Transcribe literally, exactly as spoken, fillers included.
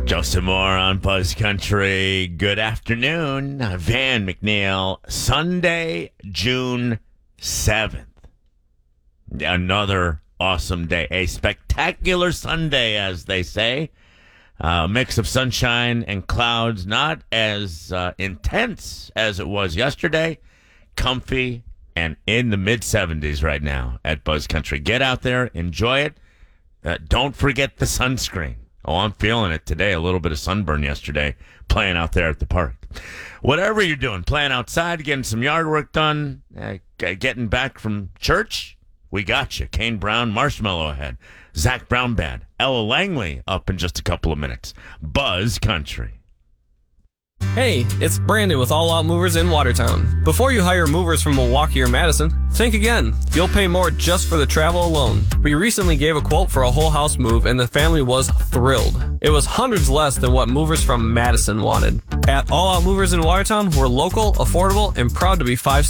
Justin Moore on Buzz Country. Good afternoon. Van McNeil. Sunday, June seventh. Another awesome day. A spectacular Sunday, as they say. A mix of sunshine and clouds. Not as uh, intense as it was yesterday. Comfy and in the mid seventies right now at Buzz Country. Get out there. Enjoy it. Uh, don't forget the sunscreen. Oh, I'm feeling it today. A little bit of sunburn yesterday playing out there at the park. Whatever you're doing, playing outside, getting some yard work done, uh, getting back from church, we got you. Kane Brown, Marshmallow ahead. Zach Brown Band, Ella Langley up in just a couple of minutes. Buzz Country. Hey, it's Brandon with All Out Movers in Watertown. Before you hire movers from Milwaukee or Madison, think again. You'll pay more just for the travel alone. We recently gave a quote for a whole house move and the family was thrilled. It was hundreds less than what movers from Madison wanted. At All Out Movers in Watertown, we're local, affordable, and proud to be five